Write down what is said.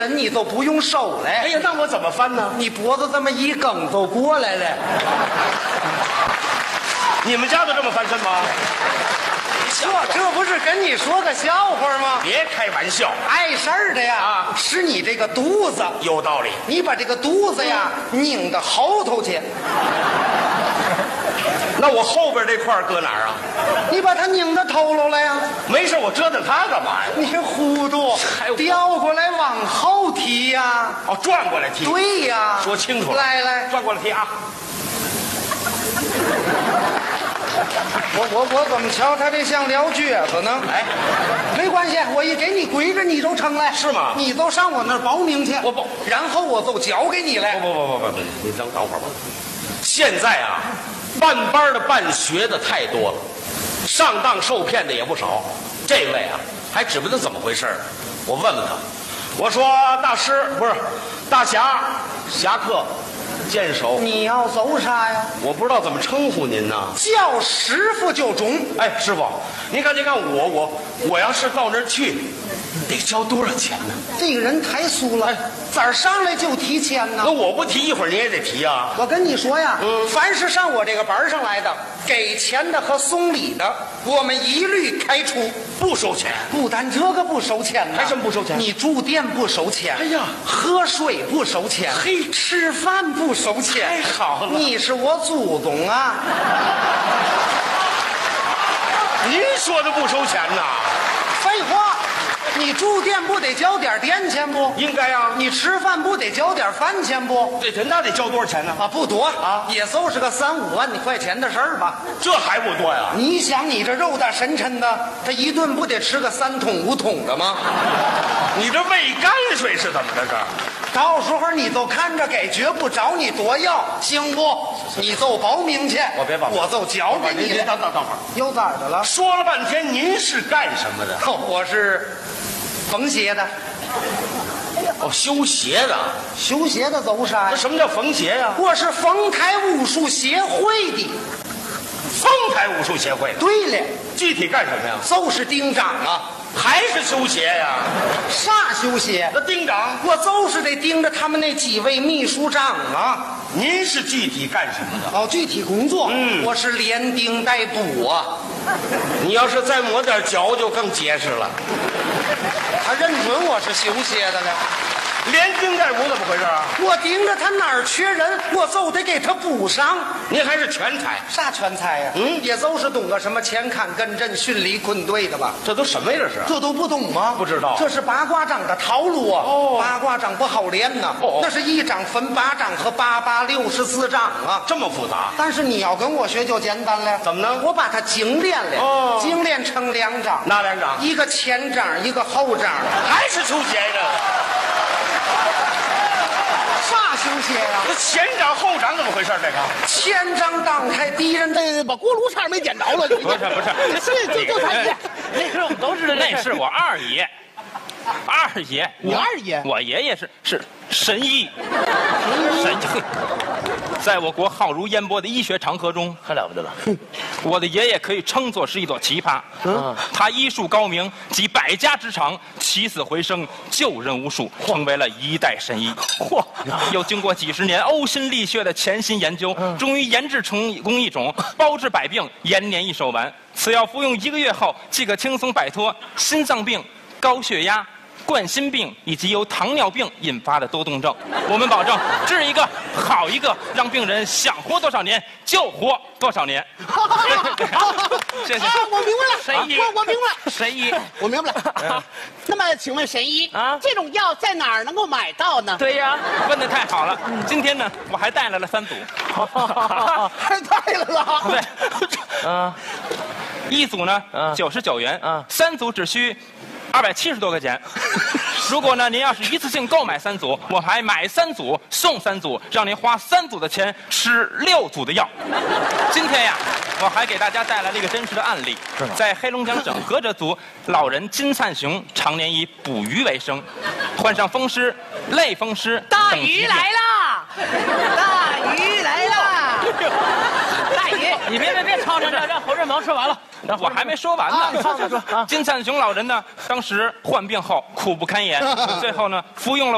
你都不用收了。 哎呀，那我怎么翻呢？ 你脖子这么一梗就过来了。 你们家都这么翻身吗？ 这不是跟你说个笑话吗？ 别开玩笑， 碍事儿的呀，是你这个肚子。 有道理。 你把这个肚子呀拧到后头去。 那我后边这块搁哪儿啊？ 你把它拧到头颅了呀？ 没事，我折腾它干嘛呀？ 你糊涂，调过来往后提呀。 哦，转过来提。 对呀， 说清楚了。 来， 转过来提啊。 我怎么瞧他这像撂蹶子呢？ 哎， 没关系，我一给你规着，你就成了。 是吗？ 你就上我那儿报名去， 我报， 然后我就交给你了。 不，你等会儿吧。现在啊，办班的、办学的太多了，上当受骗的也不少。这位啊，还指不定怎么回事儿。我问问他，我说大师不是大侠客。见手， 你要走啥呀？ 我不知道怎么称呼您呢。 叫师傅就中。 哎，师傅，您看，我要是到那儿去，得交多少钱呢？ 这个人太俗了，咋儿上来就提钱呢？ 那我不提，一会儿您也得提啊。 我跟你说呀，凡是上我这个班上来的，给钱的和送礼的，我们一律开除， 不收钱。 不但这个不收钱呢， 还什么不收钱？ 你住店不收钱， 哎呀， 喝水不收钱， 嘿， 吃饭不收钱， 太好了！ 你是我祖宗啊！ 您说的不收钱呐？ 废话，你住店不得交点店钱不？ 应该啊。 你吃饭不得交点饭钱不？ 对，那得交多少钱呢？ 啊，不多啊，也就是个3、5万块钱的事儿吧。 这还不多呀？ 你想，你这肉大深沉的，他一顿不得吃个3桶5桶的吗？ 你这喂泔水是怎么着？这到时候你就看着给，绝不找你多要，行不？你就报名去， 我别报， 我就交给你了。 等会儿， 又咋的了？ 说了半天，您是干什么的？ 我是缝鞋的。 哦，修鞋的。 修鞋的走啥呀？ 那什么叫缝鞋呀？ 我是丰台武术协会的。 丰台武术协会。 对了， 具体干什么呀？ 就是丁长啊。 还是修鞋呀？ 啥修鞋？ 那丁长， 我就是得盯着他们那几位秘书长啊。 您是具体干什么的？ 哦，具体工作，我是连钉带补啊。 你要是再抹点脚，就更结实了。 他认准我是修鞋的了。 连钉带补怎么回事啊？ 我盯着他哪儿缺人，我就得给他补上。 您还是全才？ 啥全才呀？也就是懂个什么前坎艮震巽离坤兑的吧。 这都什么呀？ 这都不懂吗？ 不知道。 这是八卦掌的套路啊。八卦掌不好练呐。那是一掌分8掌和8864掌啊， 这么复杂。 但是你要跟我学就简单了。 怎么呢？ 我把它精炼了。精炼成2掌。 哪2掌？ 一个前掌，一个后掌。 还是修鞋的？ 啥修鞋呀？ 这前掌后掌怎么回事？这个前掌挡开敌人， 把锅炉差点没点着了。 不是， 就他爷， 那是我们都知道，那是我二爷。二爷， 你二爷？ 我爷爷是神医，神医，在我国浩如烟波的医学长河中， 太了不得了。 我的爷爷可以称作是一座奇葩。他医术高明，集百家之长，起死回生，救人无数，成为了一代神医。又经过几十年呕心沥血的潜心研究，终于研制成功一种包治百病、延年益寿丸。此药服用1个月后，即可轻松摆脱心脏病、高血压、冠心病以及由糖尿病引发的多动症。我们保证治一个好一个，让病人想活多少年就活多少年。谢谢。 我明白了， 神医， 我明白了， 神医， 我明白了。那么，请问神医啊， 这种药在哪儿能够买到呢？ 对呀，问得太好了。今天呢，我还带来了3组。 还带来了？ 对，一组呢99元，3组只需270多块钱。如果呢，您要是一次性购买3组，我还买3组送3组，让您花3组的钱吃6组的药。今天呀，我还给大家带来了一个真实的案例，在黑龙江省菏泽族老人金灿雄常年以捕鱼为生，患上风湿、类风湿。 大鱼来啦！大鱼来啦！大鱼， 你别吵吵，让侯振鹏说完了。我还没说完呢。金灿雄老人呢，当时患病后苦不堪言，最后呢，服用了